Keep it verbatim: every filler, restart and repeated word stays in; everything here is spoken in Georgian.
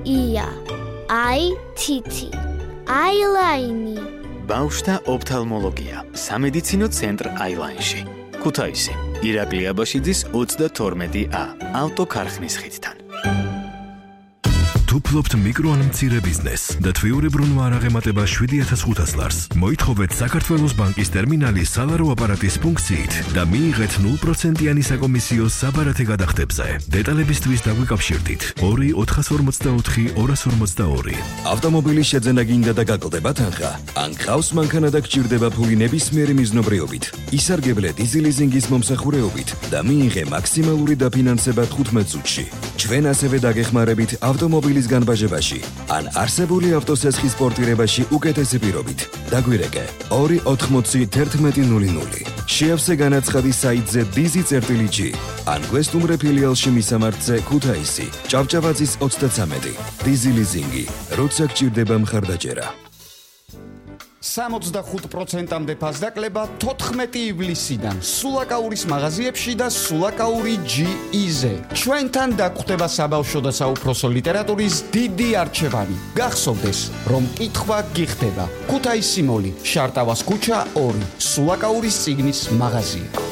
ია, აი თითი, აილაინი. ბავშვთა ოფთალმოლოგია, სამედიცინო ცენტრ აილაინში. ქუთაისი, ირაკლი აბაშიძის ოცდათორმეტი ა, ავტოქარხნის ხიდთან. თუ ფლობთ მიკრო ან მცირე ბიზნესს და თვიურებრუნვა არ აღემატება შვიდი ათას ხუთას ლარს, მოითხოვეთ საქართველოს ბანკის ტერმინალი სალარო აპარატის ფუნქციით და მიიღეთ ნულ პროცენტიანი საკომისიო საბარათე გადახდებზე. დეტალებისთვის დაგვიკავშირდით ორი ოთხას ორმოცდაოთხი ორას ორმოცდაორი. ავტომობილის შეძენა გინდა და გაკლდება თანხა, ან გყავს მანქანა და გჭირდება ფული ნებისმიერი მიზნობრიობით. ისარგებლე დიზელიზინგის მომსახურეობით და მიიღე მაქსიმალური დაფინანსება თხუთმეტ წუთში. ჩვენ ასევე დაგეხმარებით ავტომობილის განბაჟებაში, ან არსებული ავტოსესხის პორტირებაში უკეთესი პირობით. დაგვირეკე ორი ოთხმოცი თერთმეტი ნული ნული. შეავსე განაცხადი საიტზე dizi.gi, ან გვესტუმრე ფილიალში მისამართზე ქუთაისი, ჭავჭავაძის ოცდაცამეტი. დიზელიზინგი, როცა გჭირდება მხარდაჭერა. სამოცდახუთ პროცენტამდე ფასდაკლება თოთხმეტი ივლისიდან სულაკაურის მაღაზიებში და სულაკაური ჯი ი-ზე. ჩვენთან დაგხვდება საბავშვო და საუფროსო ლიტერატურის დიდი არჩევანი. გახსოვდეს, რომ კითხვა გიხდება. ქუთაისი მოლი, შარტავას ქუჩა ორი, სულაკაურის წიგნის მაღაზია.